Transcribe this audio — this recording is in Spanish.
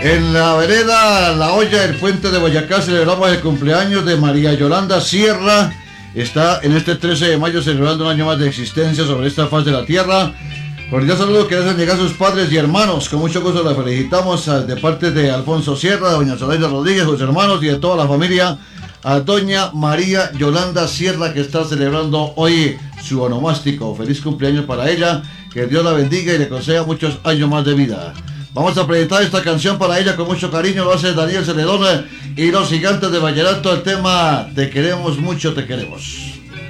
En la vereda La Olla, el puente de Boyacá, celebramos el cumpleaños de María Yolanda Sierra. Está en este 13 de mayo celebrando un año más de existencia sobre esta faz de la tierra. Cordial saludo que le hacen llegar a sus padres y hermanos. Con mucho gusto la felicitamos de parte de Alfonso Sierra, doña Zoraida Rodríguez, sus hermanos y de toda la familia. A doña María Yolanda Sierra, que está celebrando hoy su onomástico. Feliz cumpleaños para ella. Que Dios la bendiga y le conceda muchos años más de vida. Vamos a presentar esta canción para ella con mucho cariño. Lo hace Daniel Celedón y los Gigantes de Vallenato. El tema Te queremos mucho, te queremos.